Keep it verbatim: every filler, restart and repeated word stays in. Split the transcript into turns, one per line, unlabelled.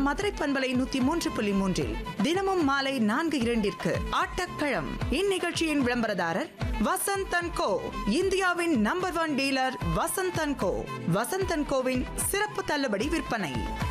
மதுரை பண்பலை நூத்தி மூன்று புள்ளி மூன்றில் தினமும் மாலை நான்கு இரண்டிற்கு ஆட்டக்களம். இந்நிகழ்ச்சியின் விளம்பரதாரர் வசந்த் அண்ட் கோ, இந்தியாவின் number one dealer Vasanth and go. Vasanth and CoWIN சிறப்பு தள்ளுபடி விற்பனை.